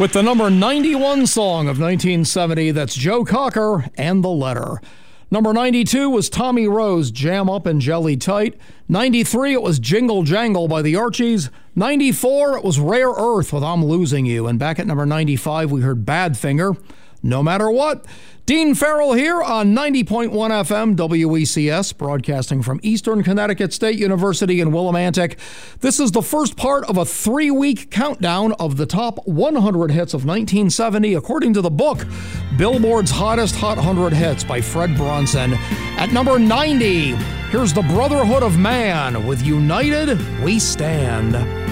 With the number 91 song of 1970, that's Joe Cocker and The Letter. Number 92 was Tommy Rose, Jam Up and Jelly Tight. 93, it was Jingle Jangle by the Archies. 94, it was Rare Earth with I'm Losing You. And back at number 95, we heard Badfinger, No Matter What. Dean Farrell here on 90.1 FM WECS, broadcasting from Eastern Connecticut State University in Willimantic. This is the first part of a 3-week countdown of the top 100 hits of 1970, according to the book, Billboard's Hottest Hot 100 Hits by Fred Bronson. At number 90, here's the Brotherhood of Man with United We Stand.